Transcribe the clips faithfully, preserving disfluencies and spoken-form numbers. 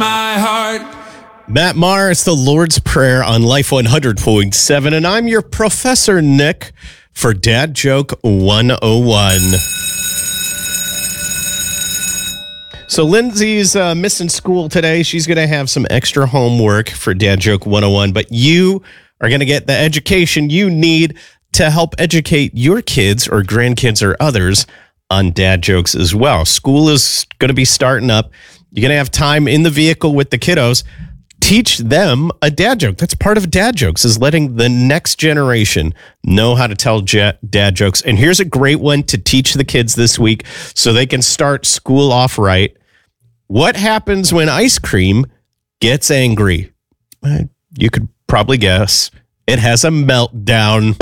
my heart. Matt Maher, it's the Lord's Prayer on Life one hundred point seven, and I'm your Professor Nick for Dad Joke one oh one. So Lindsay's uh, missing school today. She's going to have some extra homework for Dad Joke one oh one, but you are going to get the education you need to help educate your kids or grandkids or others on dad jokes as well. School is going to be starting up. You're going to have time in the vehicle with the kiddos. Teach them a dad joke. That's part of dad jokes, is letting the next generation know how to tell j- dad jokes. And here's a great one to teach the kids this week so they can start school off right. What happens when ice cream gets angry? You could probably guess. It has a meltdown.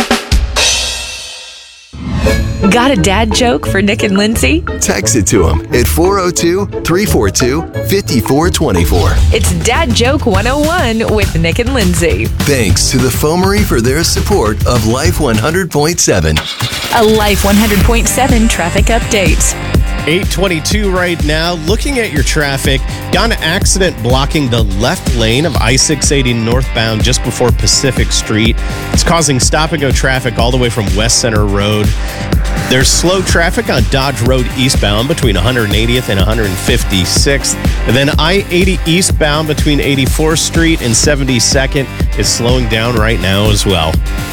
Got a dad joke for Nick and Lindsay? Text it to them at four oh two, three four two, five four two four. It's Dad Joke one oh one with Nick and Lindsay. Thanks to the Foamery for their support of Life one hundred point seven. A Life one hundred point seven traffic update. eight twenty-two right now. Looking at your traffic, got an accident blocking the left lane of I six eighty northbound just before Pacific Street. It's causing stop-and-go traffic all the way from West Center Road. There's slow traffic on Dodge Road eastbound between one hundred eightieth and one hundred fifty-sixth. And then I eighty eastbound between eighty-fourth Street and seventy-second is slowing down right now as well.